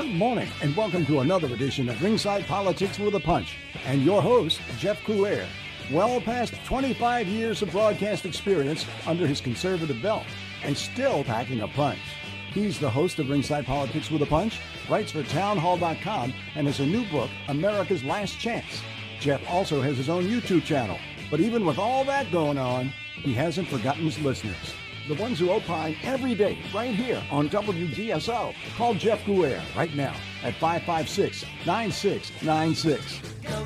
Good morning, and welcome to another edition of Ringside Politics with a Punch. And your host, Jeff Coulier. Well past 25 years of broadcast experience under his conservative belt, and still packing a punch. He's the host of Ringside Politics with a Punch, writes for townhall.com, and has a new book, America's Last Chance. Jeff also has his own YouTube channel, but even with all that going on, he hasn't forgotten his listeners. The ones who opine every day, right here on WGSO. Call Jeff Coulier right now at 556-9696.